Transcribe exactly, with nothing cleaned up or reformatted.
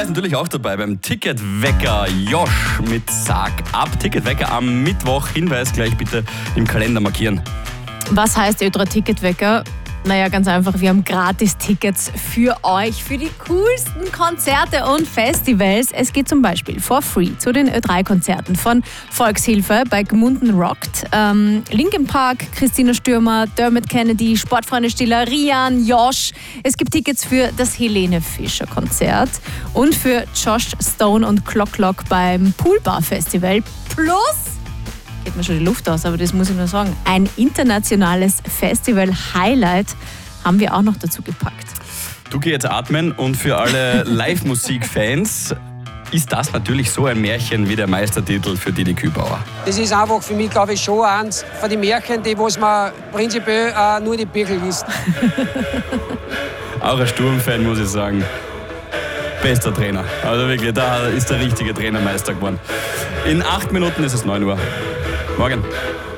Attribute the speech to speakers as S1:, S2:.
S1: ist natürlich auch dabei beim Ticketwecker Josh mit Sag ab. Ticketwecker am Mittwoch. Hinweis gleich bitte im Kalender markieren.
S2: Was heißt Ö drei Ticketwecker? Naja, ganz einfach, wir haben Gratis-Tickets für euch, für die coolsten Konzerte und Festivals. Es geht zum Beispiel for free zu den Ö drei Konzerten von Volkshilfe bei Gmunden Rockt, ähm, Linkin Park, Christina Stürmer, Dermot Kennedy, Sportfreunde Stiller, Rian, Josh. Es gibt Tickets für das Helene Fischer Konzert und für Josh Stone und Clock Clock beim Poolbar Festival. Plus, geht mir schon die Luft aus, aber das muss ich nur sagen, ein internationales Festival-Highlight haben wir auch noch dazu gepackt.
S1: Du geh jetzt atmen und für alle Live-Musik-Fans ist das natürlich so ein Märchen wie der Meistertitel für Didi Kübauer.
S3: Das ist einfach für mich, glaube ich, schon eins von den Märchen, die was man prinzipiell äh, nur die Birkel liest.
S1: Auch ein Sturmfan, muss ich sagen. Bester Trainer. Also wirklich, da ist der richtige Trainermeister geworden. In acht Minuten ist es neun Uhr. Morgen.